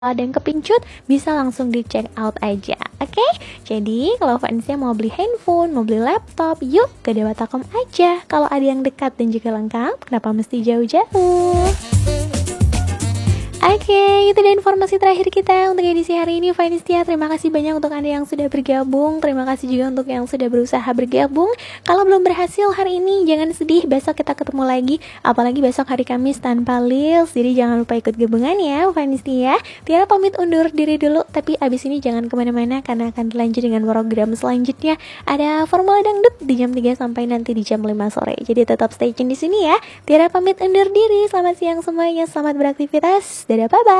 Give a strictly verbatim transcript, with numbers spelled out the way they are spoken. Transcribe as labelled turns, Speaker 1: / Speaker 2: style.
Speaker 1: ada yang kepincut, bisa langsung di check out aja. Oke, okay? Jadi kalau fansnya mau beli handphone, mau beli laptop, yuk ke Dewa Telkom aja. Kalau ada yang dekat dan juga lengkap, kenapa mesti jauh-jauh? Oke, okay, itu dia informasi terakhir kita untuk edisi hari ini, Fanistia. Terima kasih banyak untuk Anda yang sudah bergabung. Terima kasih juga untuk yang sudah berusaha bergabung. Kalau belum berhasil hari ini, jangan sedih. Besok kita ketemu lagi. Apalagi besok hari Kamis tanpa Lils. Jadi jangan lupa ikut gabungan ya, Fanistia. Tiara pamit undur diri dulu. Tapi abis ini jangan kemana-mana karena akan dilanjut dengan program selanjutnya. Ada Formula Dangdut di jam tiga sampai nanti di jam lima sore. Jadi tetap stay tune di sini ya. Tiara pamit undur diri. Selamat siang semuanya. Selamat beraktivitas. Dadah, bye-bye.